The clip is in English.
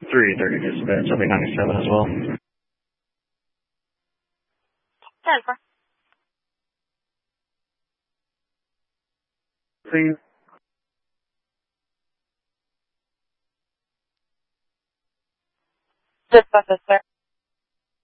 3:30 dispatch. I'll be 97 as well. 10-4. Scene. Dispatch, sir.